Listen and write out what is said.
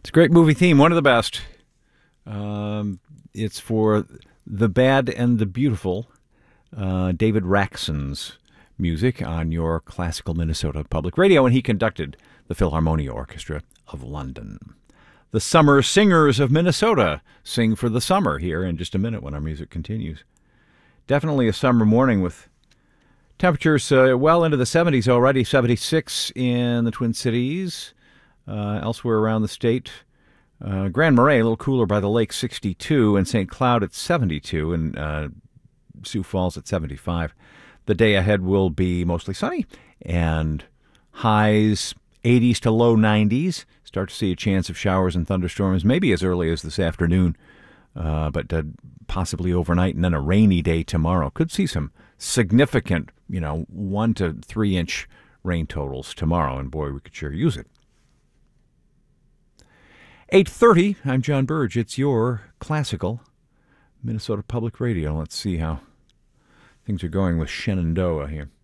It's a great movie theme, one of the best. It's for The Bad and the Beautiful, David Raxon's music on your classical Minnesota Public Radio, and he conducted the Philharmonia Orchestra of London. The Summer Singers of Minnesota sing for the summer here in just a minute when our music continues. Definitely a summer morning with temperatures well into the 70s already, 76 in the Twin Cities, elsewhere around the state. Grand Marais, a little cooler by the lake, 62, and St. Cloud at 72, and Sioux Falls at 75. The day ahead will be mostly sunny, and highs 80s to low 90s. Start to see a chance of showers and thunderstorms, maybe as early as this afternoon, but possibly overnight, and then a rainy day tomorrow. Could see some significant, 1 to 3 inch rain totals tomorrow, and boy, we could sure use it. 8:30, I'm John Burge. It's your classical Minnesota Public Radio. Let's see how things are going with Shenandoah here.